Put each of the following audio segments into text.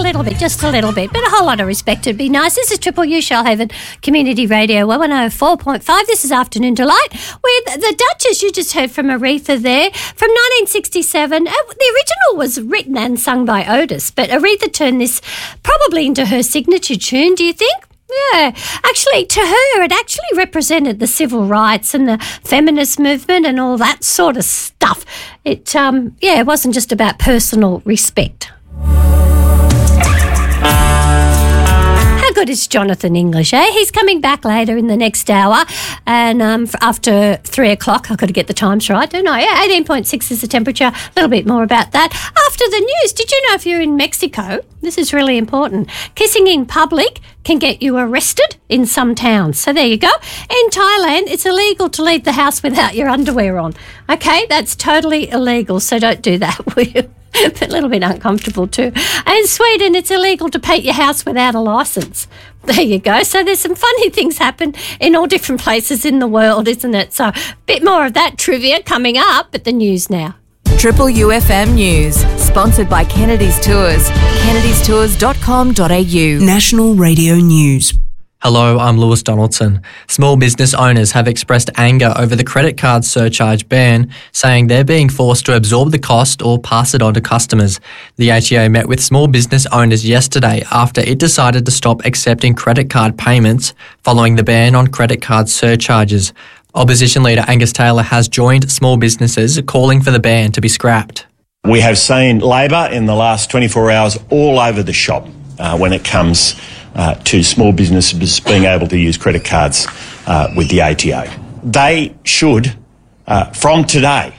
little bit, just a little bit, but a whole lot of respect would be nice. This is Triple U Shoalhaven Community Radio 104.5. This is Afternoon Delight with the Duchess. You just heard from Aretha there from 1967. The original was written and sung by Otis, but Aretha turned this probably into her signature tune, do you think? Yeah, actually, to her, it actually represented the civil rights and the feminist movement and all that sort of stuff. It wasn't just about personal respect. How good is Jonathan English, eh? He's coming back later in the next hour, and after 3 o'clock, I've got to get the times right, don't I? Yeah, 18.6 is the temperature. A little bit more about that. After the news, did you know if you're in Mexico, this is really important, kissing in public can get you arrested in some towns. So there you go. In Thailand, it's illegal to leave the house without your underwear on. Okay, that's totally illegal, so don't do that, will you? But a little bit uncomfortable too. And in Sweden, it's illegal to paint your house without a licence. There you go. So there's some funny things happen in all different places in the world, isn't it? So a bit more of that trivia coming up at the news now. Triple UFM News, sponsored by Kennedy's Tours, kennedystours.com.au. National Radio News. Hello, I'm Lewis Donaldson. Small business owners have expressed anger over the credit card surcharge ban, saying they're being forced to absorb the cost or pass it on to customers. The ATO met with small business owners yesterday after it decided to stop accepting credit card payments following the ban on credit card surcharges. Opposition leader Angus Taylor has joined small businesses calling for the ban to be scrapped. We have seen Labor in the last 24 hours all over the shop when it comes to small businesses being able to use credit cards with the ATO. They should, from today,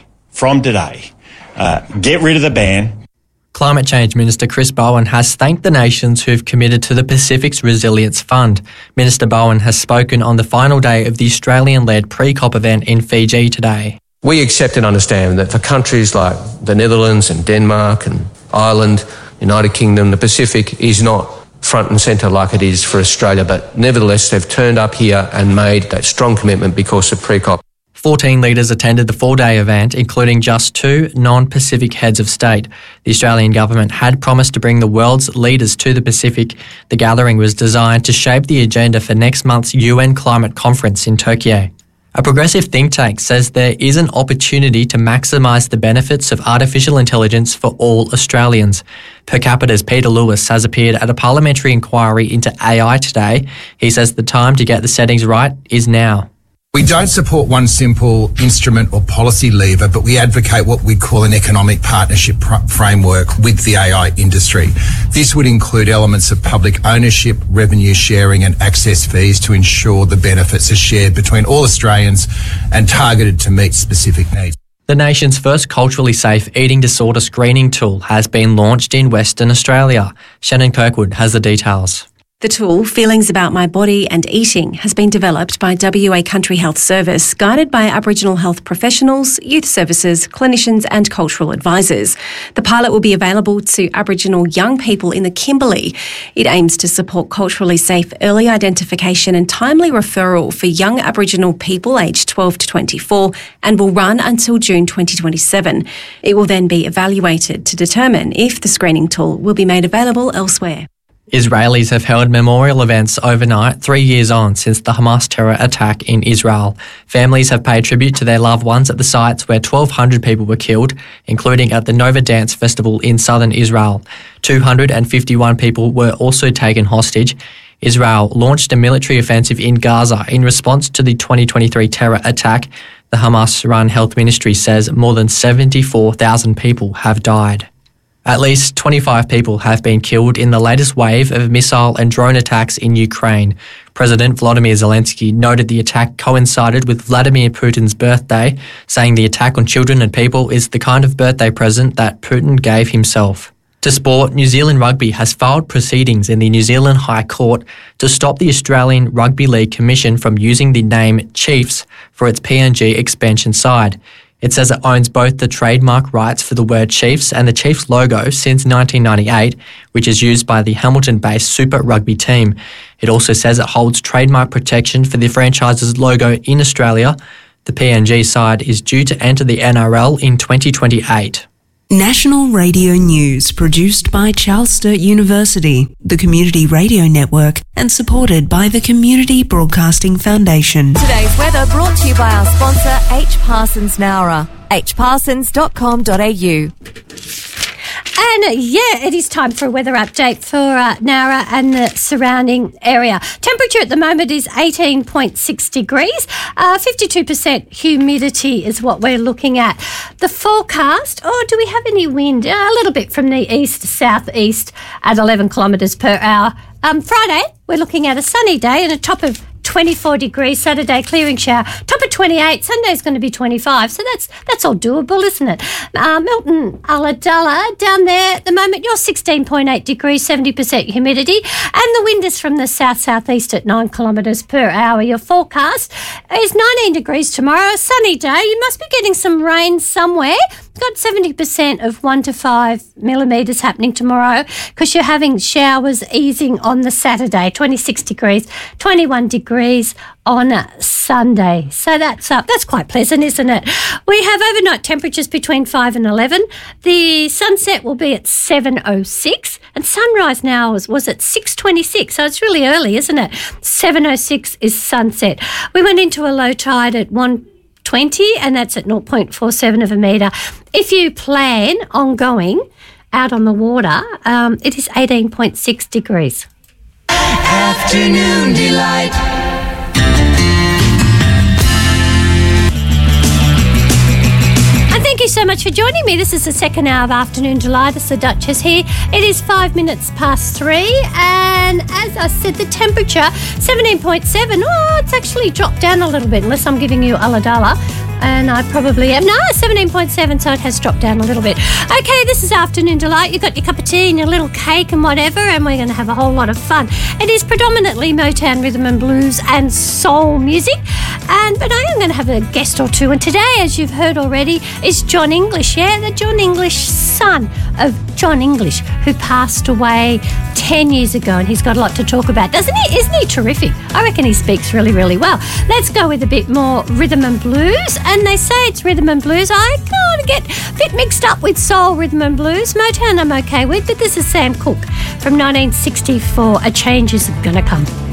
get rid of the ban. Climate Change Minister Chris Bowen has thanked the nations who've committed to the Pacific's Resilience Fund. Minister Bowen has spoken on the final day of the Australian-led pre-COP event in Fiji today. We accept and understand that for countries like the Netherlands and Denmark and Ireland, United Kingdom, the Pacific is not front and centre like it is for Australia, but nevertheless they've turned up here and made that strong commitment because of pre-COP. 14 leaders attended the 4-day event, including just 2 non-Pacific heads of state. The Australian government had promised to bring the world's leaders to the Pacific. The gathering was designed to shape the agenda for next month's UN climate conference in Tokyo. A progressive think tank says there is an opportunity to maximise the benefits of artificial intelligence for all Australians. Per Capita's Peter Lewis has appeared at a parliamentary inquiry into AI today. He says the time to get the settings right is now. We don't support one simple instrument or policy lever, but we advocate what we call an economic partnership framework with the AI industry. This would include elements of public ownership, revenue sharing and access fees to ensure the benefits are shared between all Australians and targeted to meet specific needs. The nation's first culturally safe eating disorder screening tool has been launched in Western Australia. Shannon Kirkwood has the details. The tool, Feelings About My Body and Eating, has been developed by WA Country Health Service, guided by Aboriginal health professionals, youth services, clinicians and cultural advisors. The pilot will be available to Aboriginal young people in the Kimberley. It aims to support culturally safe early identification and timely referral for young Aboriginal people aged 12 to 24 and will run until June 2027. It will then be evaluated to determine if the screening tool will be made available elsewhere. Israelis have held memorial events overnight 3 years on since the Hamas terror attack in Israel. Families have paid tribute to their loved ones at the sites where 1,200 people were killed, including at the Nova Dance Festival in southern Israel. 251 people were also taken hostage. Israel launched a military offensive in Gaza in response to the 2023 terror attack. The Hamas-run health ministry says more than 74,000 people have died. At least 25 people have been killed in the latest wave of missile and drone attacks in Ukraine. President Volodymyr Zelensky noted the attack coincided with Vladimir Putin's birthday, saying the attack on children and people is the kind of birthday present that Putin gave himself. To sport, New Zealand Rugby has filed proceedings in the New Zealand High Court to stop the Australian Rugby League Commission from using the name Chiefs for its PNG expansion side. It says it owns both the trademark rights for the word Chiefs and the Chiefs logo since 1998, which is used by the Hamilton-based Super Rugby team. It also says it holds trademark protection for the franchise's logo in Australia. The PNG side is due to enter the NRL in 2028. National Radio News, produced by Charles Sturt University, the Community Radio Network, and supported by the Community Broadcasting Foundation. Today's weather brought to you by our sponsor, H. Parsons Nowra. hparsons.com.au. And it is time for a weather update for Nowra and the surrounding area. Temperature at the moment is 18.6 degrees. 52% humidity is what we're looking at. The forecast, do we have any wind? A little bit from the east-southeast at 11 kilometres per hour. Friday, we're looking at a sunny day and a top of 24 degrees, Saturday clearing shower, top of 28, Sunday's going to be 25, so that's all doable, isn't it? Milton Ulladulla, down there at the moment, you're 16.8 degrees, 70% humidity, and the wind is from the south-southeast at 9 kilometres per hour. Your forecast is 19 degrees tomorrow, a sunny day. You must be getting some rain somewhere. Got 70% of 1 to 5 millimetres happening tomorrow because you're having showers easing on the Saturday, 26 degrees, 21 degrees on Sunday. So that's quite pleasant, isn't it? We have overnight temperatures between 5 and 11. The sunset will be at 7:06 and sunrise now was at 6:26. So it's really early, isn't it? 7:06 is sunset. We went into a low tide at 1:20 and that's at 0.47 of a metre. If you plan on going out on the water, it is 18.6 degrees. Afternoon Delight. Thank you so much for joining me. This is the second hour of Afternoon Delight. It's the Duchess here. It is 5 minutes past 3 and as I said, the temperature 17.7. It's actually dropped down a little bit unless I'm giving you Ulladulla. And I probably am. No, 17.7, so it has dropped down a little bit. Okay, this is Afternoon Delight. You've got your cup of tea and your little cake and whatever, and we're going to have a whole lot of fun. It is predominantly Motown rhythm and blues and soul music, but I am going to have a guest or two. And today, as you've heard already, is John English. Yeah, the John English, son of John English, who passed away 10 years ago, and he's got a lot to talk about, doesn't he? Isn't he terrific? I reckon he speaks really, really well. Let's go with a bit more rhythm and blues. And they say it's rhythm and blues. I kind of get a bit mixed up with soul, rhythm and blues. Motown I'm okay with, but this is Sam Cooke from 1964. A change is going to come.